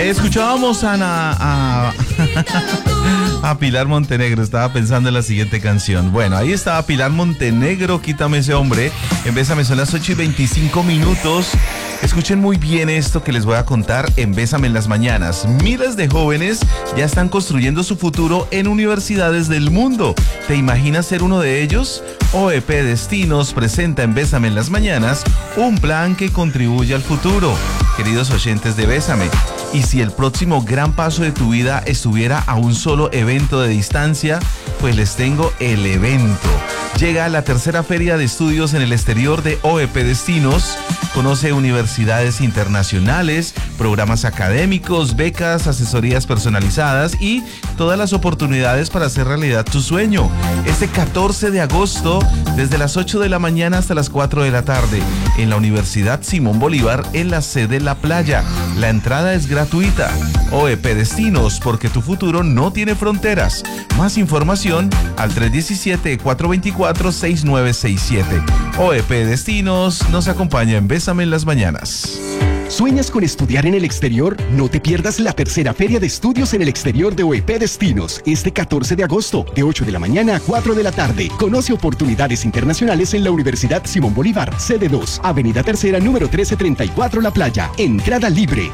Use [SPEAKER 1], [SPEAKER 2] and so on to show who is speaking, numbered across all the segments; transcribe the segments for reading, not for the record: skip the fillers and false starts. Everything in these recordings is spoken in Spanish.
[SPEAKER 1] Escuchábamos a Pilar Montenegro. Estaba pensando en la siguiente canción. Bueno, ahí estaba Pilar Montenegro, Quítame ese hombre. En Bésame son las 8:25. Escuchen muy bien esto que les voy a contar en Bésame en las mañanas. Miles de jóvenes ya están construyendo su futuro en universidades del mundo. ¿Te imaginas ser uno de ellos? OEP Destinos presenta en Bésame en las mañanas un plan que contribuye al futuro. Queridos oyentes de Bésame, y si el próximo gran paso de tu vida estuviera a un solo evento de distancia, pues les tengo el evento. Llega la tercera feria de estudios en el exterior de OEP Destinos. Conoce universidades internacionales, programas académicos, becas, asesorías personalizadas y todas las oportunidades para hacer realidad tu sueño. Este 14 de agosto, desde las 8 de la mañana hasta las 4 de la tarde, en la Universidad Simón Bolívar, en la sede La Playa. La entrada es gratuita. OEP Destinos, porque tu futuro no tiene fronteras. Más información al 317-424-6967. OEP Destinos nos acompaña en Bésame en las mañanas.
[SPEAKER 2] ¿Sueñas con estudiar en el exterior? No te pierdas la tercera Feria de Estudios en el Exterior de OEP Destinos, este 14 de agosto, de 8 de la mañana a 4 de la tarde. Conoce oportunidades internacionales en la Universidad Simón Bolívar, sede 2, Avenida Tercera, número 1334, La Playa. Entrada libre,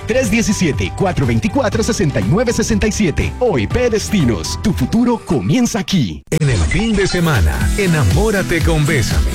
[SPEAKER 2] 317-424-6967. OEP Destinos, tu futuro comienza aquí.
[SPEAKER 3] En el fin de semana, enamórate con Bésame.